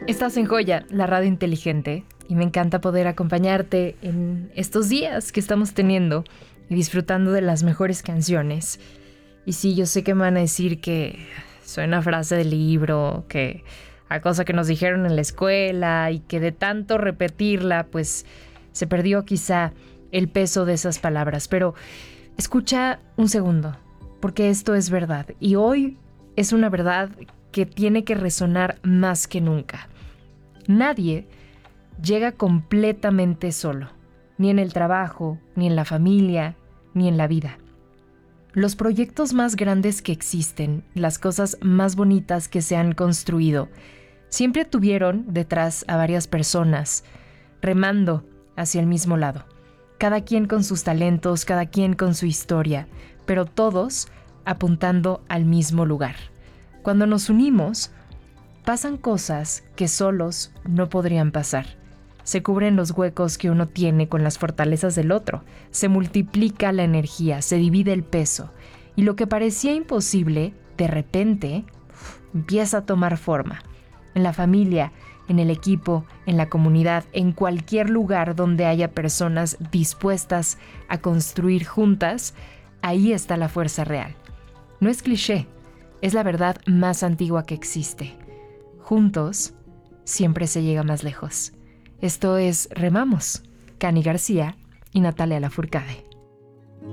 Estás en Joya, la radio inteligente, y me encanta poder acompañarte en estos días que estamos teniendo y disfrutando de las mejores canciones. Y sí, yo sé que me van a decir que soy una frase de libro, que a cosa que nos dijeron en la escuela y que de tanto repetirla, pues se perdió quizá el peso de esas palabras. Pero escucha un segundo, porque esto es verdad. Y hoy es una verdad que tiene que resonar más que nunca. Nadie llega completamente solo, ni en el trabajo, ni en la familia, ni en la vida. Los proyectos más grandes que existen, las cosas más bonitas que se han construido, siempre tuvieron detrás a varias personas, remando hacia el mismo lado. Cada quien con sus talentos, cada quien con su historia, pero todos apuntando al mismo lugar. Cuando nos unimos, pasan cosas que solos no podrían pasar. Se cubren los huecos que uno tiene con las fortalezas del otro. Se multiplica la energía, se divide el peso. Y lo que parecía imposible, de repente, empieza a tomar forma. En la familia, en el equipo, en la comunidad, en cualquier lugar donde haya personas dispuestas a construir juntas, ahí está la fuerza real. No es cliché, es la verdad más antigua que existe. Juntos, siempre se llega más lejos. Esto es Remamos, Cani García y Natalia Lafourcade.